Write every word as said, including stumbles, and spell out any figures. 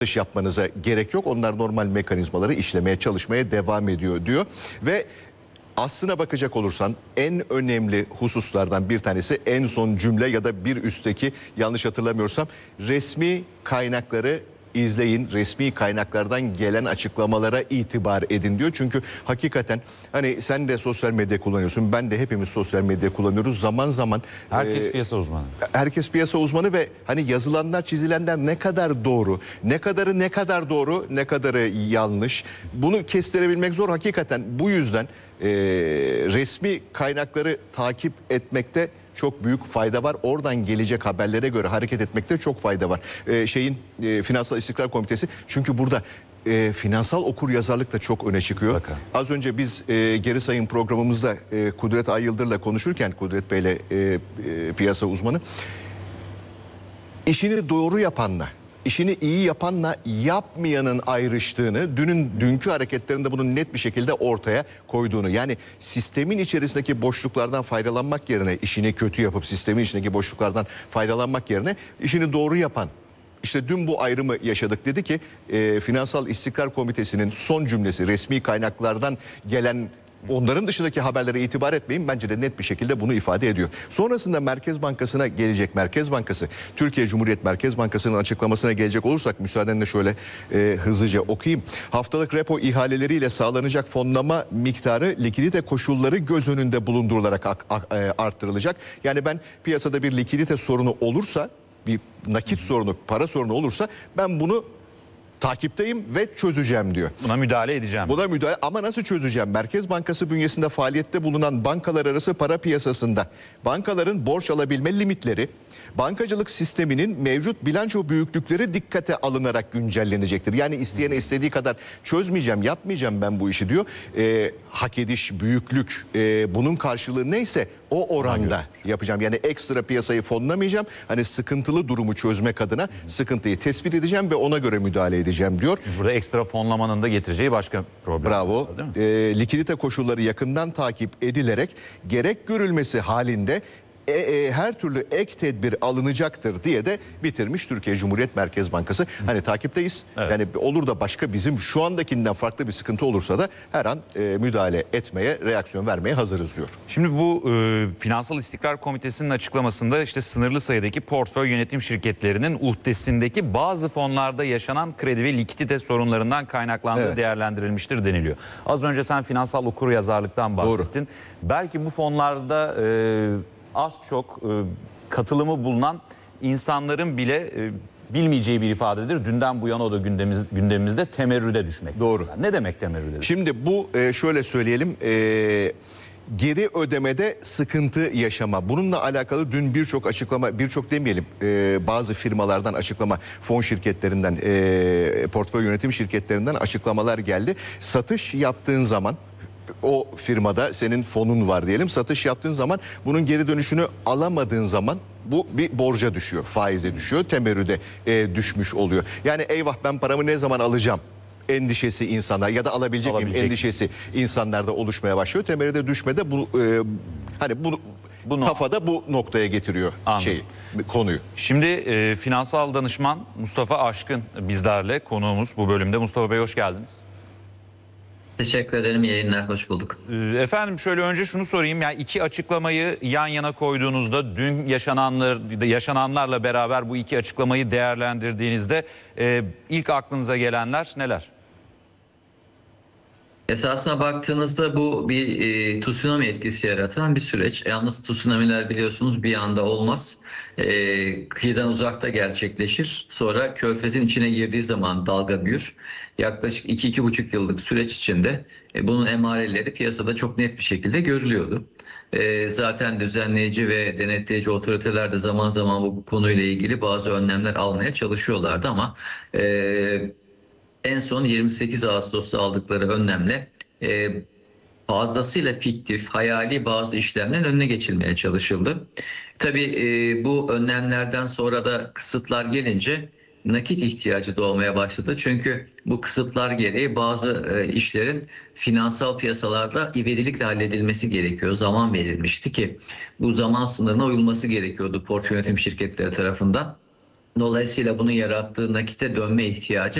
satış yapmanıza gerek yok. Onlar normal mekanizmaları işlemeye çalışmaya devam ediyor diyor. Ve aslına bakacak olursan en önemli hususlardan bir tanesi en son cümle ya da bir üstteki, yanlış hatırlamıyorsam, resmi kaynakları izleyin, resmi kaynaklardan gelen açıklamalara itibar edin diyor. Çünkü hakikaten hani sen de sosyal medya kullanıyorsun, ben de, hepimiz sosyal medya kullanıyoruz. Zaman zaman herkes e, piyasa uzmanı. Herkes piyasa uzmanı ve hani yazılanlar, çizilenler ne kadar doğru, ne kadarı ne kadar doğru, ne kadarı yanlış, bunu kestirebilmek zor. Hakikaten bu yüzden e, resmi kaynakları takip etmekte çok büyük fayda var. Oradan gelecek haberlere göre hareket etmekte çok fayda var. Ee, şeyin e, Finansal İstikrar Komitesi, çünkü burada e, finansal okuryazarlık da çok öne çıkıyor. Bakın. Az önce biz e, geri sayım programımızda e, Kudret Ay Yıldır'la konuşurken, Kudret Bey'le e, e, piyasa uzmanı, işini doğru yapanla, işini iyi yapanla yapmayanın ayrıştığını, dünün dünkü hareketlerinde bunun net bir şekilde ortaya koyduğunu, yani sistemin içerisindeki boşluklardan faydalanmak yerine, işini kötü yapıp sistemin içindeki boşluklardan faydalanmak yerine işini doğru yapan, işte dün bu ayrımı yaşadık. Dedi ki e, Finansal İstikrar Komitesi'nin son cümlesi, resmi kaynaklardan gelen, onların dışındaki haberlere itibar etmeyin, bence de net bir şekilde bunu ifade ediyor. Sonrasında Merkez Bankası'na gelecek, Merkez Bankası, Türkiye Cumhuriyet Merkez Bankası'nın açıklamasına gelecek olursak, müsaadenle şöyle e, hızlıca okuyayım. Haftalık repo ihaleleriyle sağlanacak fonlama miktarı likidite koşulları göz önünde bulundurularak arttırılacak. Yani ben piyasada bir likidite sorunu olursa, bir nakit sorunu, para sorunu olursa ben bunu takipteyim ve çözeceğim diyor. Buna müdahale edeceğim. Buna müdahale, ama nasıl çözeceğim? Merkez Bankası bünyesinde faaliyette bulunan bankalar arası para piyasasında bankaların borç alabilme limitleri, bankacılık sisteminin mevcut bilanço büyüklükleri dikkate alınarak güncellenecektir. Yani isteyene istediği kadar çözmeyeceğim, yapmayacağım ben bu işi diyor. Ee, hak ediş, büyüklük, e, bunun karşılığı neyse o oranda yapacağım. Yani ekstra piyasayı fonlamayacağım. Hani sıkıntılı durumu çözmek adına sıkıntıyı tespit edeceğim ve ona göre müdahale edeceğim diyor. Burada ekstra fonlamanın da getireceği başka problem. Bravo. E, likidite koşulları yakından takip edilerek gerek görülmesi halinde E, e, her türlü ek tedbir alınacaktır diye de bitirmiş Türkiye Cumhuriyet Merkez Bankası. Hani takipteyiz. Evet. Yani olur da başka, bizim şu andakinden farklı bir sıkıntı olursa da her an e, müdahale etmeye, reaksiyon vermeye hazırız diyor. Şimdi bu e, Finansal İstikrar Komitesi'nin açıklamasında işte sınırlı sayıdaki portföy yönetim şirketlerinin uhdesindeki bazı fonlarda yaşanan kredi ve likidite sorunlarından kaynaklandığı evet. değerlendirilmiştir deniliyor. Az önce sen finansal okuryazarlıktan bahsettin. Doğru. Belki bu fonlarda E, az çok e, katılımı bulunan insanların bile e, bilmeyeceği bir ifadedir. Dünden bu yana o da gündemimiz, gündemimizde temerrüde düşmek. Doğru. Mesela. Ne demek temerrüde düşmek? Şimdi bu e, şöyle söyleyelim, e, geri ödemede sıkıntı yaşama. Bununla alakalı dün birçok açıklama, birçok demeyelim, e, bazı firmalardan açıklama, fon şirketlerinden, e, portföy yönetim şirketlerinden açıklamalar geldi. Satış yaptığın zaman, o firmada senin fonun var diyelim, satış yaptığın zaman bunun geri dönüşünü alamadığın zaman bu bir borca düşüyor, faize düşüyor, temerrüde e, düşmüş oluyor. Yani eyvah, ben paramı ne zaman alacağım endişesi insana, ya da alabilecek, alabilecek miyim endişesi insanlarda oluşmaya başlıyor. Temerrüde düşmede bu e, hani bu, bu kafada bu noktaya getiriyor şeyi, konuyu. Şimdi e, finansal danışman Mustafa Aşkın bizlerle konuğumuz bu bölümde. Mustafa Bey, hoş geldiniz. Teşekkür ederim. Yayınlar, hoş bulduk. Efendim şöyle önce şunu sorayım. Yani iki açıklamayı yan yana koyduğunuzda, dün yaşananlar yaşananlarla beraber bu iki açıklamayı değerlendirdiğinizde e, ilk aklınıza gelenler neler? Esasına baktığınızda bu bir e, tsunami etkisi yaratan bir süreç. Yalnız tsunamiler biliyorsunuz bir anda olmaz. E, kıyıdan uzakta gerçekleşir. Sonra körfezin içine girdiği zaman dalga büyür. Yaklaşık iki iki buçuk yıllık süreç içinde e, bunun emareleri piyasada çok net bir şekilde görülüyordu. E, zaten düzenleyici ve denetleyici otoriteler de zaman zaman bu konuyla ilgili bazı önlemler almaya çalışıyorlardı ama E, en son yirmi sekiz Ağustos'ta aldıkları önlemle e, fazlasıyla fiktif, hayali bazı işlemlerin önüne geçilmeye çalışıldı. Tabii e, bu önlemlerden sonra da kısıtlar gelince nakit ihtiyacı doğmaya başladı. Çünkü bu kısıtlar gereği bazı e, işlerin finansal piyasalarda ivedilikle halledilmesi gerekiyor. Zaman verilmişti ki bu zaman sınırına uyulması gerekiyordu portföy yönetim şirketleri tarafından. Dolayısıyla bunun yarattığı nakite dönme ihtiyacı